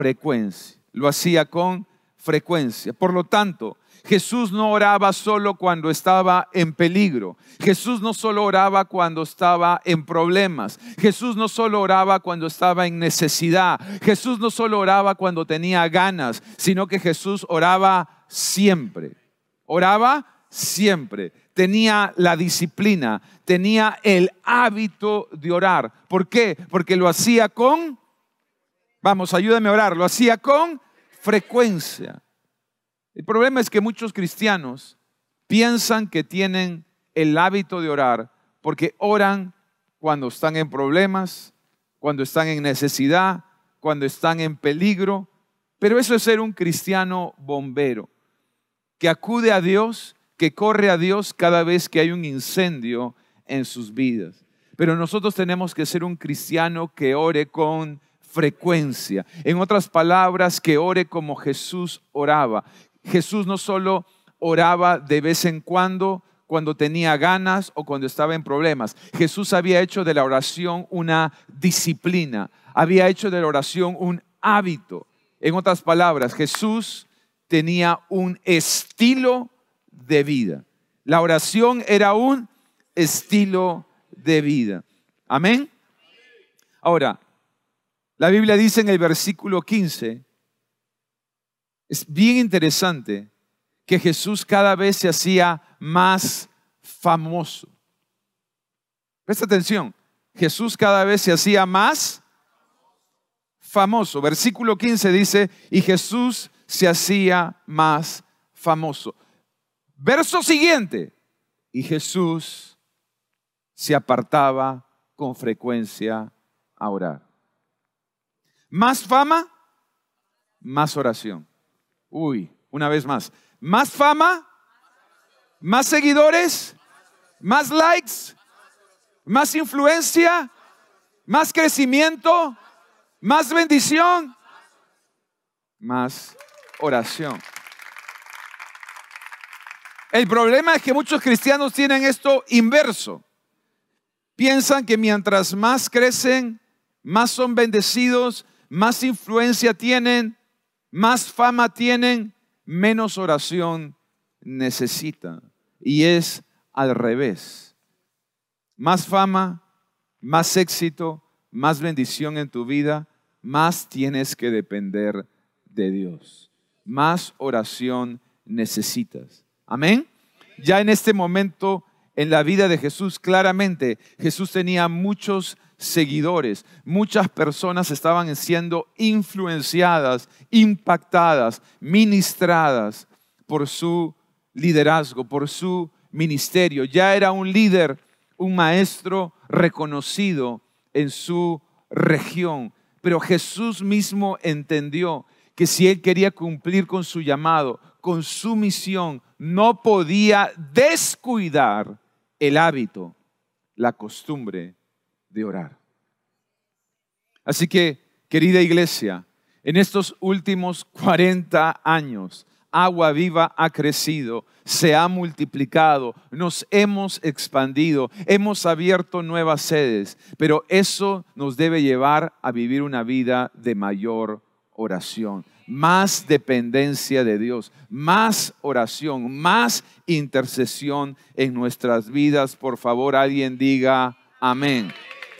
frecuencia. Lo hacía con frecuencia. Por lo tanto, Jesús no oraba solo cuando estaba en peligro. Jesús no solo oraba cuando estaba en problemas. Jesús no solo oraba cuando estaba en necesidad. Jesús no solo oraba cuando tenía ganas, sino que Jesús oraba siempre. Oraba siempre. Tenía la disciplina, tenía el hábito de orar. ¿Por qué? Porque lo hacía con, vamos, ayúdame a orar, lo hacía con frecuencia. El problema es que muchos cristianos piensan que tienen el hábito de orar porque oran cuando están en problemas, cuando están en necesidad, cuando están en peligro. Pero eso es ser un cristiano bombero, que acude a Dios, que corre a Dios cada vez que hay un incendio en sus vidas. Pero nosotros tenemos que ser un cristiano que ore con frecuencia. En otras palabras, que ore como Jesús oraba. Jesús no solo oraba de vez en cuando tenía ganas o cuando estaba en problemas. Jesús había hecho de la oración una disciplina, había hecho de la oración un hábito. En otras palabras, Jesús tenía un estilo de vida. La oración era un estilo de vida. Amén. Ahora, la Biblia dice en el versículo 15, es bien interesante que Jesús cada vez se hacía más famoso. Presta atención, Jesús cada vez se hacía más famoso. Versículo 15 dice, y Jesús se hacía más famoso. Verso siguiente, y Jesús se apartaba con frecuencia a orar. Más fama, más oración. Uy, una vez más. Más fama, más seguidores, más likes, más influencia, más crecimiento, más bendición, más oración. El problema es que muchos cristianos tienen esto inverso. Piensan que mientras más crecen, más son bendecidos, más influencia tienen, más fama tienen, menos oración necesitan. Y es al revés. Más fama, más éxito, más bendición en tu vida, más tienes que depender de Dios. Más oración necesitas. Amén. Ya en este momento en la vida de Jesús, claramente Jesús tenía muchos seguidores, muchas personas estaban siendo influenciadas, impactadas, ministradas por su liderazgo, por su ministerio. Ya era un líder, un maestro reconocido en su región. Pero Jesús mismo entendió que si él quería cumplir con su llamado, con su misión, no podía descuidar el hábito, la costumbre de orar. Así que, querida iglesia, en estos últimos 40 años, Agua Viva ha crecido, se ha multiplicado, nos hemos expandido, hemos abierto nuevas sedes, pero eso nos debe llevar a vivir una vida de mayor oración, más dependencia de Dios, más oración, más intercesión en nuestras vidas. Por favor, alguien diga amén.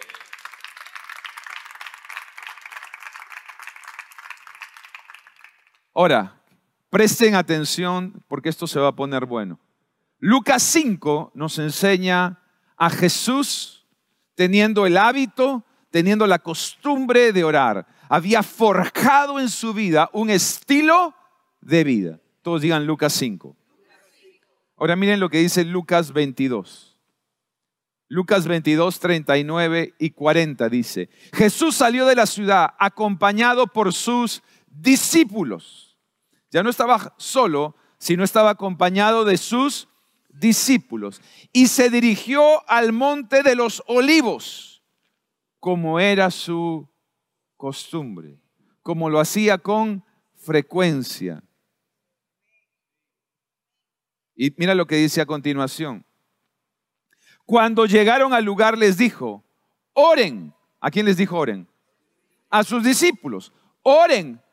Ahora, presten atención porque esto se va a poner bueno. Lucas 5 nos enseña a Jesús teniendo el hábito, teniendo la costumbre de orar. Había forjado en su vida un estilo de vida. Todos digan Lucas 5. Ahora miren lo que dice Lucas 22. Lucas 22, 39 y 40 dice: Jesús salió de la ciudad acompañado por sus discípulos. Ya no estaba solo, sino estaba acompañado de sus discípulos. Y se dirigió al monte de los olivos, como era su costumbre, como lo hacía con frecuencia. Y mira lo que dice a continuación. Cuando llegaron al lugar les dijo, oren. ¿A quién les dijo oren? A sus discípulos. Oren